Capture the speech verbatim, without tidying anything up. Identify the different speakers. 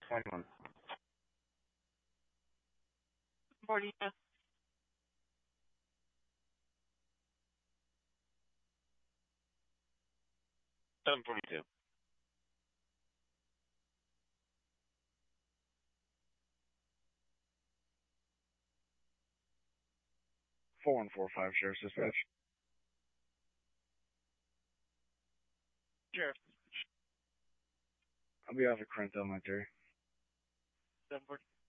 Speaker 1: twenty-one.
Speaker 2: Morning.
Speaker 3: seven forty-two.
Speaker 1: four one four five, Sheriff's Dispatch.
Speaker 2: Sheriff.
Speaker 1: I'll be off at Crent Elementary.
Speaker 2: seven forty.